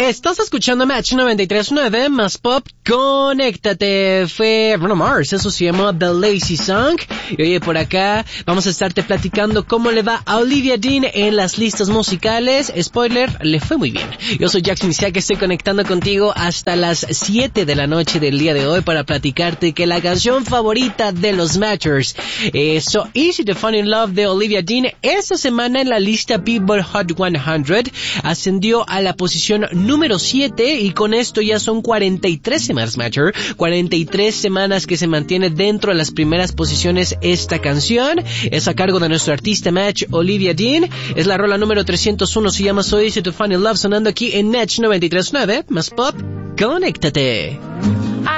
Estás escuchando Match 93.9 más pop. Conéctate. Fue Bruno Mars, eso se llama The Lazy Song. Y oye, por acá vamos a estarte platicando cómo le va a Olivia Dean en las listas musicales. Spoiler, le fue muy bien. Yo soy Jackson Isaac, estoy conectando contigo hasta las 7 de la noche del día de hoy para platicarte que la canción favorita de los Matchers, So Easy to Fall in Love de Olivia Dean, esta semana en la lista Billboard Hot 100 ascendió a la posición número 7 y con esto ya son 43 semanas Matcher, 43 semanas que se mantiene dentro de las primeras posiciones esta canción. Es a cargo de nuestro artista Match, Olivia Dean. Es la rola número 301, se llama So Easy to Fall in Love, sonando aquí en Match 93.9 más pop. Conéctate.